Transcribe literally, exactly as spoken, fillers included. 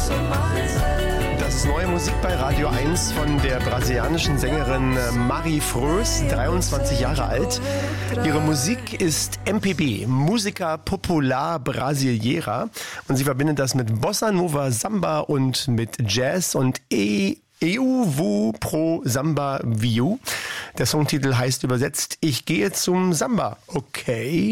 Das ist neue Musik bei Radio eins von der brasilianischen Sängerin Mari Frös, dreiundzwanzig Jahre alt. Ihre Musik ist M P B, Música Popular Brasileira. Und sie verbindet das mit Bossa Nova, Samba und mit Jazz und E. Eu vou pro Samba Viu. Der Songtitel heißt übersetzt: Ich gehe zum Samba. Okay.